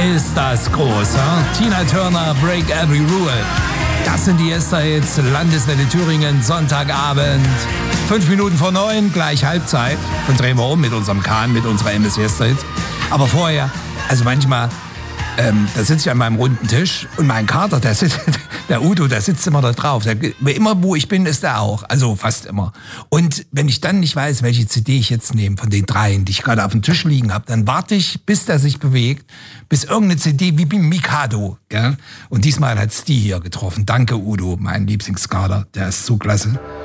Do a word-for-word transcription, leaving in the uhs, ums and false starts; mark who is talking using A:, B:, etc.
A: ist das groß, hm? Tina Turner, Break Every Rule. Das sind die Yesterhits, Landeswelle Thüringen, Sonntagabend. Fünf Minuten vor neun, gleich Halbzeit. Dann drehen wir um mit unserem Kahn, mit unserer M S Yesterhits. Aber vorher, also manchmal, ähm, da sitze ich an meinem runden Tisch und mein Kater, der sitzt, der Udo, der sitzt immer da drauf. Der, immer wo ich bin, ist er auch. Also fast immer. Und wenn ich dann nicht weiß, welche C D ich jetzt nehme von den dreien, die ich gerade auf dem Tisch liegen habe, dann warte ich, bis der sich bewegt, bis irgendeine C D wie Mikado. Gell? Und diesmal hat's die hier getroffen. Danke, Udo, mein Lieblingskater. Der ist so klasse.